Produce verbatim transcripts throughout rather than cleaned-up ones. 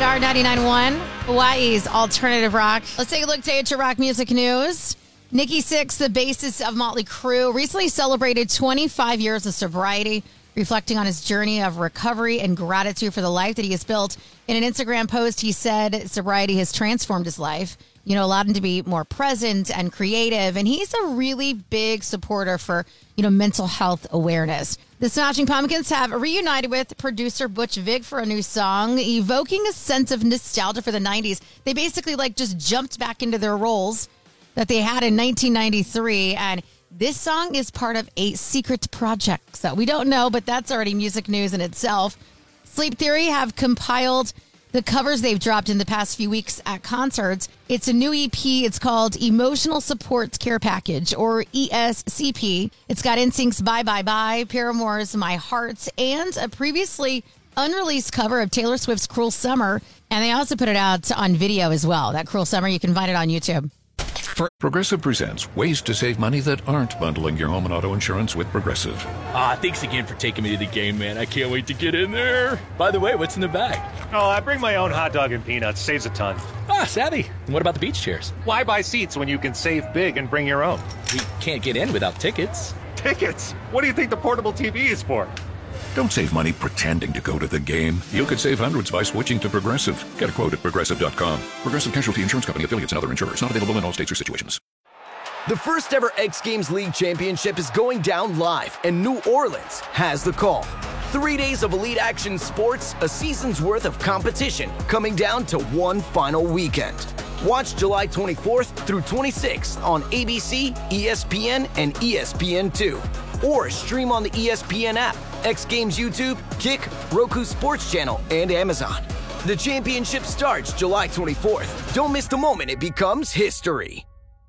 Star ninety-nine point one, Hawaii's alternative rock. Let's take a look today at your rock music news. Nikki Sixx, the bassist of Motley Crue, recently celebrated twenty-five years of sobriety, reflecting on his journey of recovery and gratitude for the life that he has built. In an Instagram post, he said sobriety has transformed his life, you know, allowed him to be more present and creative. And he's a really big supporter for, you know, mental health awareness. The Smashing Pumpkins have reunited with producer Butch Vig for a new song, evoking a sense of nostalgia for the nineties. They basically like just jumped back into their roles that they had in nineteen ninety-three. And this song is part of a secret project that we don't know, but that's already music news in itself. Sleep Theory have compiled the covers they've dropped in the past few weeks at concerts. It's a new E P. It's called Emotional Support Care Package, or E S C P. It's got N Sync's Bye Bye Bye, Paramore's My Heart, and a previously unreleased cover of Taylor Swift's Cruel Summer. And they also put it out on video as well. That Cruel Summer, you can find it on YouTube. Progressive presents ways to save money that aren't bundling your home and auto insurance with Progressive. Ah, thanks again for taking me to the game, man. I can't wait to get in there. By the way, what's in the bag? Oh, I bring my own hot dog and peanuts. Saves a ton. Ah, savvy. And what about the beach chairs? Why buy seats when you can save big and bring your own? We can't get in without tickets. Tickets? What do you think the portable T V is for? Don't save money pretending to go to the game. You could save hundreds by switching to Progressive. Get a quote at Progressive dot com. Progressive Casualty Insurance Company, affiliates, and other insurers. Not available in all states or situations. The first ever X Games League Championship is going down live, and New Orleans has the call. Three days of elite action sports, a season's worth of competition, coming down to one final weekend. Watch July twenty-fourth through twenty-sixth on A B C, E S P N, and E S P N two. Or stream on the E S P N app, X Games YouTube, Kick, Roku Sports Channel, and Amazon. The championship starts July twenty-fourth. Don't miss the moment it becomes history.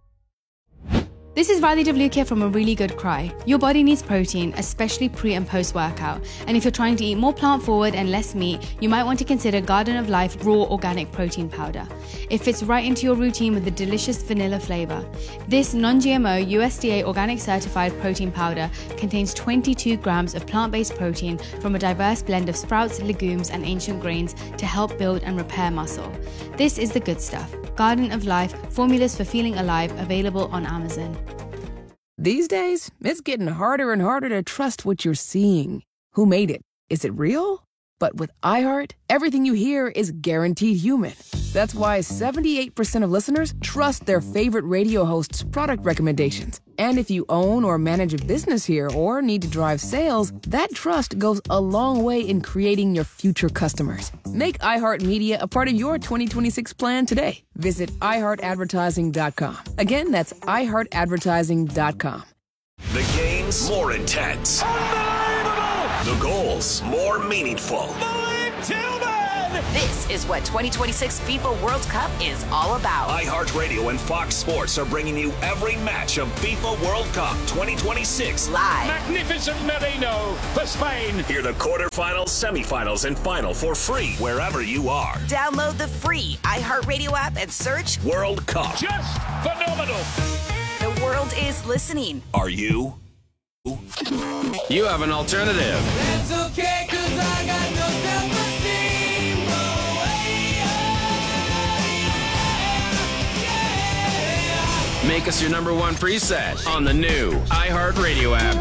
This is Riley Devlukia from A Really Good Cry. Your body needs protein, especially pre and post workout. And if you're trying to eat more plant forward and less meat, you might want to consider Garden of Life Raw Organic Protein Powder. It fits right into your routine with a delicious vanilla flavor. This non-G M O U S D A organic certified protein powder contains twenty-two grams of plant-based protein from a diverse blend of sprouts, legumes, and ancient grains to help build and repair muscle. This is the good stuff. Garden of Life, formulas for feeling alive, available on Amazon. These days, it's getting harder and harder to trust what you're seeing. Who made it? Is it real? But with iHeart, everything you hear is guaranteed human. That's why seventy-eight percent of listeners trust their favorite radio hosts' product recommendations. And if you own or manage a business here or need to drive sales, that trust goes a long way in creating your future customers. Make iHeartMedia a part of your twenty twenty-six plan today. Visit i heart advertising dot com. Again, that's i heart advertising dot com. The game's more intense. The goals more meaningful. This is what twenty twenty-six FIFA World Cup is all about. iHeartRadio and Fox Sports are bringing you every match of FIFA World Cup twenty twenty-six live. Magnificent Merino for Spain. Hear the quarterfinals, semifinals, and final for free wherever you are. Download the free iHeartRadio app and search World Cup. Just phenomenal. The world is listening. Are you? You have an alternative. That's okay, 'cause I got no self-esteem. Make us your number one preset on the new iHeartRadio app.